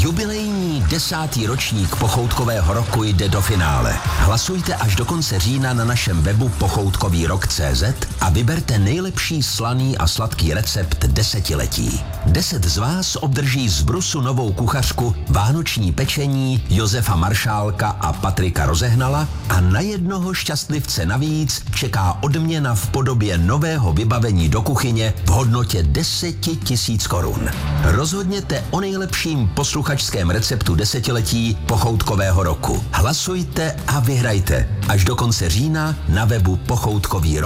Jubilejní 10. ročník Pochoutkového roku jde do finále. Hlasujte až do konce října na našem webu pochoutkovýrok.cz a vyberte nejlepší slaný a sladký recept desetiletí. 10 z vás obdrží z Brusu novou kuchařku, vánoční pečení Josefa Maršálka a Patrika Rozehnala a na jednoho šťastlivce navíc čeká odměna v podobě nového vybavení do kuchyně v hodnotě 10 000 korun. Rozhodněte o nejlepším posluchačském receptu desetiletí Pochoutkového roku. Hlasujte a vyhrajte až do konce října na webu Pochoutkový rok.